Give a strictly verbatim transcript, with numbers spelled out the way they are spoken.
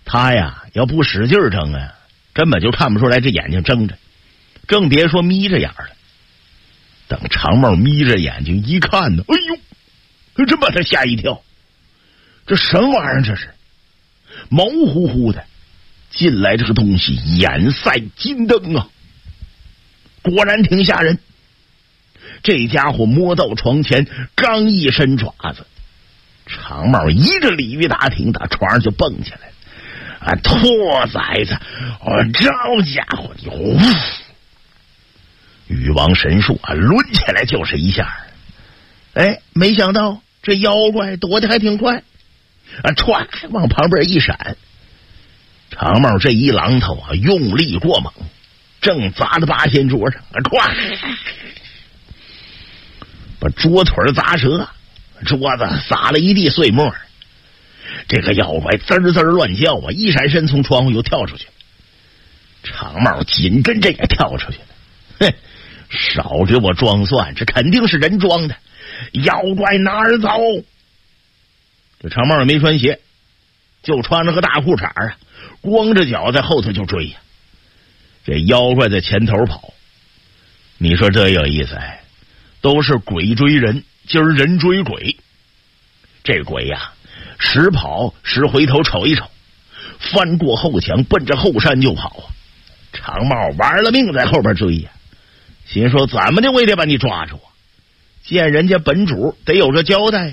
他呀要不使劲睁啊，根本就看不出来这眼睛睁着，更别说眯着眼了。等长帽眯着眼睛一看呢，哎呦，真把他吓一跳！这什么玩意儿？这是毛乎乎的，进来这个东西眼赛金灯啊！果然挺吓人。这家伙摸到床前，刚一伸爪子，长帽一个鲤鱼打挺，打床上就蹦起来了。啊，兔崽子！哦，这家伙的，呼！禹王神术啊，抡起来就是一下。哎，没想到这妖怪躲得还挺快，啊，歘往旁边一闪。长帽这一榔头啊，用力过猛，正砸在八仙桌上，啊，歘，把桌腿砸折，桌子撒了一地碎沫。这个妖怪滋滋乱叫啊，一闪身从窗户又跳出去了。长帽紧跟着也跳出去了。哼，少给我装蒜，这肯定是人装的。妖怪哪儿走？这长帽也没穿鞋，就穿着个大裤衩啊，光着脚在后头就追呀。这妖怪在前头跑，你说这有意思哎，都是鬼追人，今儿人追鬼。这鬼呀，时跑时回头瞅一瞅，翻过后墙，奔着后山就跑啊。长帽玩了命在后边追呀，心说怎么的我也得把你抓住啊！见人家本主得有这交代。